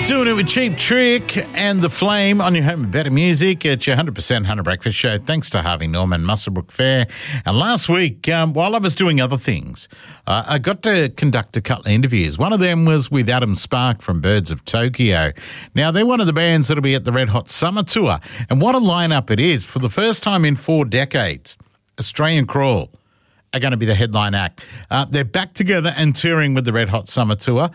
Doing it with Cheap Trick and The Flame on your home of better music at your 100% Hunter Breakfast Show. Thanks to Harvey Norman, Muswellbrook Fair. And last week, while I was doing other things, I got to conduct a couple of interviews. One of them was with Adam Spark from Birds of Tokyo. Now, they're one of the bands that'll be at the Red Hot Summer Tour. And what a lineup it is. For the first time in 4 decades, Australian Crawl are going to be the headline act. They're back together and touring with the Red Hot Summer Tour.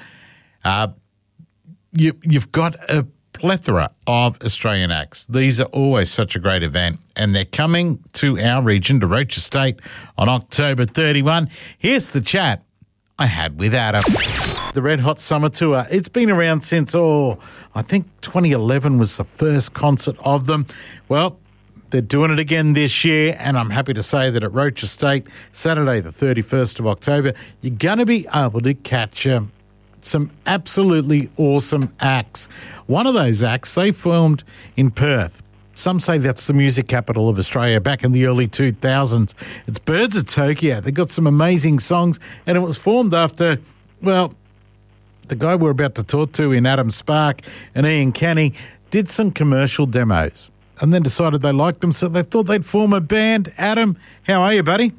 You've got a plethora of Australian acts. These are always such a great event, and they're coming to our region, to Roche Estate, on October 31. Here's the chat I had with Adam. The Red Hot Summer Tour, it's been around since, I think 2011 was the first concert of them. Well, they're doing it again this year, and I'm happy to say that at Roche Estate, Saturday the 31st of October, you're going to be able to catch some absolutely awesome acts. One of those acts, they formed in Perth. Some say that's the music capital of Australia back in the early 2000s. It's Birds of Tokyo. They've got some amazing songs, and it was formed after, well, the guy we're about to talk to in Adam Spark and Ian Kenny did some commercial demos and then decided they liked them, so they thought they'd form a band. Adam, how are you, buddy?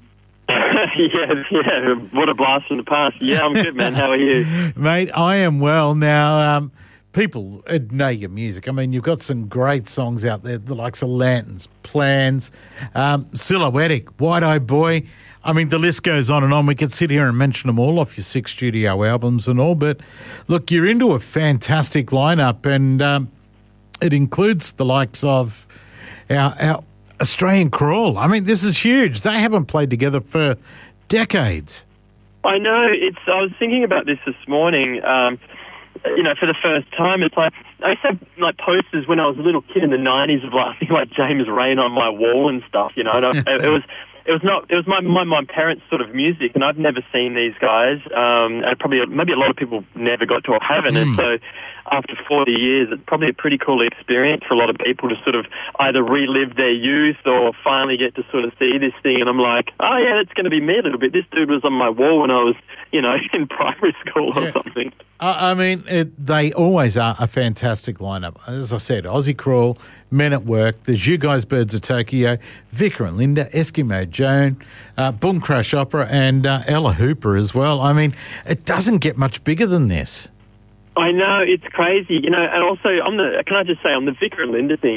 Yeah, what a blast from the past. Yeah, I'm good, man. How are you? Mate, I am well. Now, people know your music. I mean, you've got some great songs out there, the likes of Lanterns, Plans, Silhouettic, White-Eyed Boy. I mean, the list goes on and on. We could sit here and mention them all off your 6 studio albums and all, but look, you're into a fantastic lineup, and it includes the likes of our Australian Crawl. I mean, this is huge. They haven't played together for decades. I know. I was thinking about this morning. For the first time, it's like I used to have like posters when I was a little kid in the '90s of like James Rain on my wall and stuff. You know, and it was my parents' sort of music, and I've never seen these guys. And maybe a lot of people never got to heaven, and so after 40 years, it's probably a pretty cool experience for a lot of people to sort of either relive their youth or finally get to sort of see this thing. And I'm like, oh yeah, that's going to be me a little bit. This dude was on my wall when I was, in primary school or something. I mean, they always are a fantastic lineup. As I said, Aussie Crawl, Men at Work, there's you guys, Birds of Tokyo, Vicar and Linda, Eskimo Joan, Boom Crash Opera, and Ella Hooper as well. I mean, it doesn't get much bigger than this. I know, it's crazy, and also can I just say on the Vicar and Linda thing,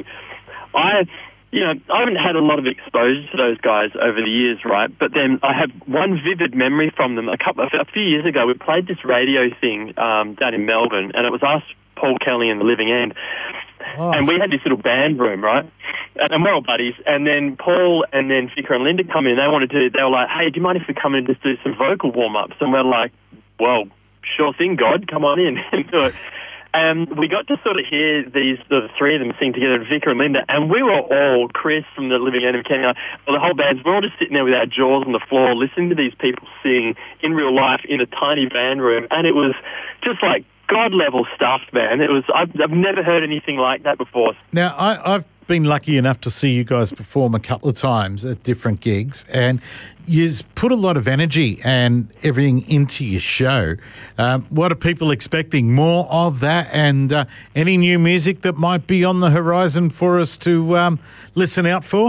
I haven't had a lot of exposure to those guys over the years, right? But then I have one vivid memory from them. A few years ago, we played this radio thing down in Melbourne, and it was us, Paul Kelly, and the Living End. Oh. And we had this little band room, right? And we're all buddies. And then Paul and then Vicar and Linda come in. They were like, hey, do you mind if we come in and just do some vocal warm-ups? And we're like, well, sure thing, God, come on in and do it. And we got to sort of hear the three of them sing together, Vicar and Linda, and we were all, Chris from the Living End of Kenya, the whole band, we're all just sitting there with our jaws on the floor listening to these people sing in real life in a tiny band room, and it was just like God-level stuff, man. It was I've never heard anything like that before. Now, I've been lucky enough to see you guys perform a couple of times at different gigs, and you put a lot of energy and everything into your show. What are people expecting? More of that, and any new music that might be on the horizon for us to listen out for?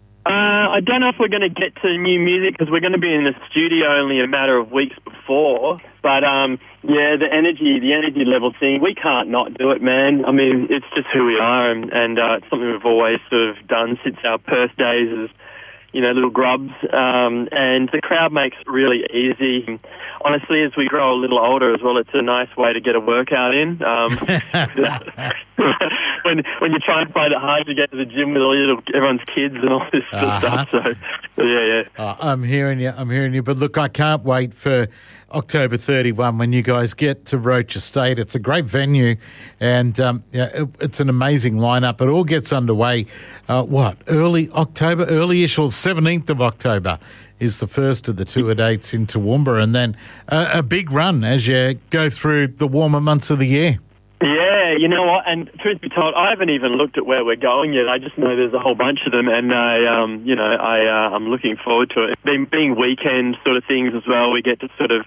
I don't know if we're going to get to new music because we're going to be in the studio only a matter of weeks before. But, the energy level thing, we can't not do it, man. I mean, it's just who we are, and it's something we've always sort of done since our Perth days as, little grubs. And the crowd makes it really easy. Honestly, as we grow a little older as well, it's a nice way to get a workout in. When you try and find it hard to get to the gym with everyone's kids and all this sort of stuff. So, yeah. I'm hearing you. But look, I can't wait for October 31 when you guys get to Roche Estate. It's a great venue, and it's an amazing lineup. It all gets underway, early October, early-ish, or 17th of October is the first of the tour dates in Toowoomba, and then a big run as you go through the warmer months of the year. Yeah, you know what? And truth be told, I haven't even looked at where we're going yet. I just know there's a whole bunch of them, and I'm looking forward to it. Being weekend sort of things as well, we get to sort of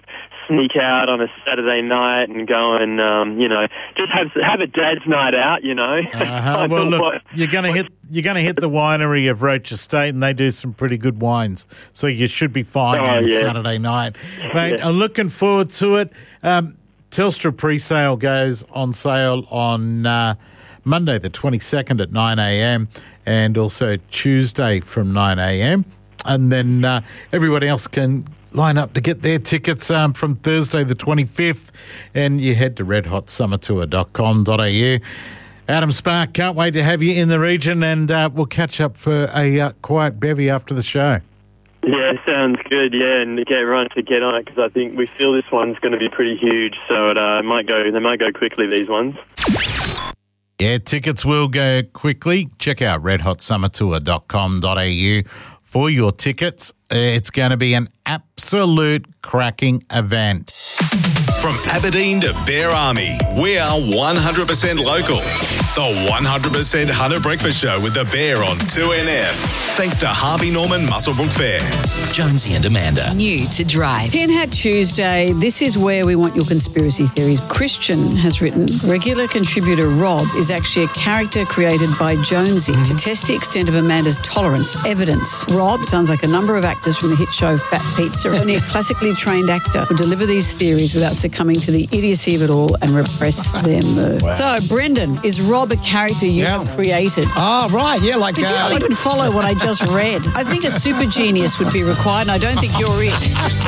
sneak out on a Saturday night and go and, just have a dad's night out, Well, look, you're going to hit the winery of Roche Estate, and they do some pretty good wines, so you should be fine on a Saturday night, mate. Yeah. I'm looking forward to it. Telstra pre-sale goes on sale on Monday the 22nd at 9 a.m. and also Tuesday from 9 a.m. And then everybody else can line up to get their tickets from Thursday the 25th, and you head to redhotsummertour.com.au. Adam Spark, can't wait to have you in the region, and we'll catch up for a quiet bevy after the show. Yeah, sounds good, and to get everyone to get on it, because I think we feel this one's going to be pretty huge, so they might go quickly, these ones. Yeah, tickets will go quickly. Check out redhotsummertour.com.au for your tickets. It's going to be an absolute cracking event. From Aberdeen to Bear Army, we are 100% local. The 100% Hunter Breakfast Show with the Bear on 2NF. Thanks to Harvey Norman Muswellbrook Fair. Jonesy and Amanda. New to drive. 10 Hat Tuesday, this is where we want your conspiracy theories. Christian has written, regular contributor Rob is actually a character created by Jonesy to test the extent of Amanda's tolerance. Evidence. Rob sounds like a number of actors from the hit show Fat Pizza. Only a classically trained actor would deliver these theories without succumbing to the idiocy of it all and repress their mirth. Wow. So, Brendan, is Rob a character you have created? Oh, right, yeah, like... Did you not even follow what I just read? I think a super genius would be required, and I don't think you're it.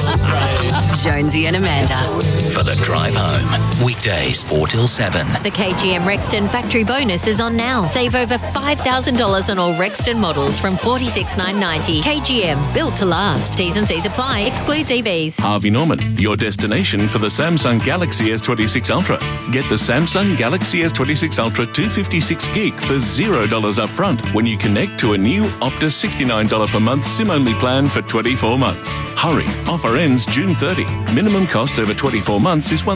Jonesy and Amanda. For the drive home. Weekdays 4 till 7. The KGM Rexton factory bonus is on now. Save over $5,000 on all Rexton models from $46,990. KGM, built to last. T's and C's apply. Excludes EVs. Harvey Norman, your destination for the Samsung Galaxy S26 Ultra. Get the Samsung Galaxy S26 Ultra 256 gig for $0 up front when you connect to a new Optus $69 per month SIM-only plan for 24 months. Hurry, offer ends June 30. Minimum cost over 24 months is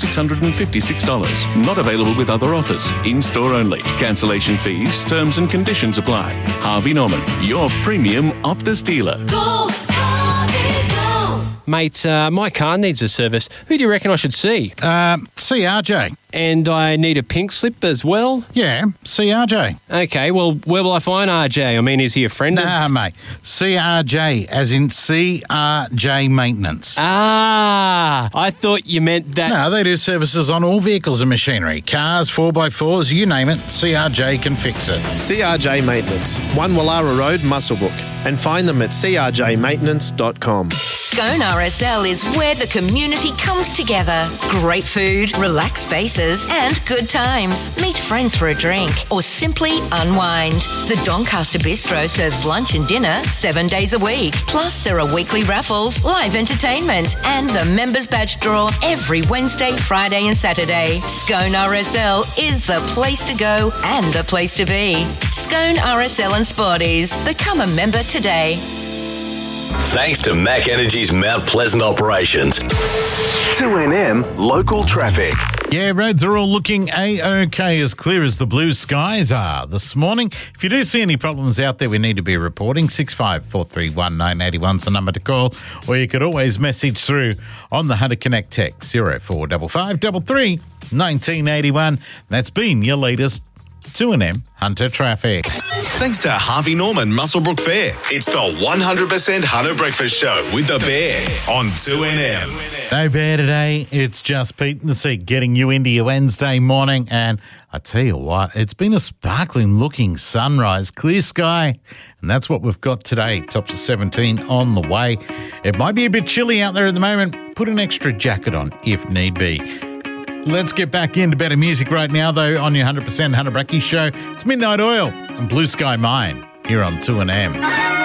$1,656. Not available with other offers. In-store only. Cancellation fees, terms and conditions apply. Harvey Norman, your premium Optus dealer. Go, Harvey, go. Mate, my car needs a service. Who do you reckon I should see? See RJ. And I need a pink slip as well? Yeah, see RJ. Okay, well, where will I find RJ? I mean, is he a friend Nah, mate. CRJ, as in CRJ Maintenance. Ah, I thought you meant that... No, they do services on all vehicles and machinery. Cars, 4x4s, you name it, CRJ can fix it. CRJ Maintenance, 1 Wallara Road, Muswellbrook. And find them at crjmaintenance.com. Scone RSL is where the community comes together. Great food, relaxed spaces, and good times. Meet friends for a drink or simply unwind. The Doncaster Bistro serves lunch and dinner 7 days a week. Plus, there are weekly raffles, live entertainment, and the members badge draw every Wednesday, Friday, and Saturday. Scone RSL is the place to go and the place to be. Scone RSL and Sporties. Become a member today. Thanks to Mac Energy's Mount Pleasant operations. 2NM local traffic. Yeah, roads are all looking A-OK, as clear as the blue skies are this morning. If you do see any problems out there, we need to be reporting. 6543 981's the number to call, or you could always message through on the Hunter Connect text 0455 33 1981. That's been your latest 2NM Hunter traffic. Thanks to Harvey Norman Muswellbrook Fair. It's the 100% Hunter Breakfast Show with the Bear on 2NM. No bear today. It's just Pete in the seat getting you into your Wednesday morning. And I tell you what, it's been a sparkling looking sunrise, clear sky. And that's what we've got today. Tops of 17 on the way. It might be a bit chilly out there at the moment. Put an extra jacket on if need be. Let's get back into better music right now, though, on your 100% Hunter Brecky show. It's Midnight Oil and Blue Sky Mine here on 2NM.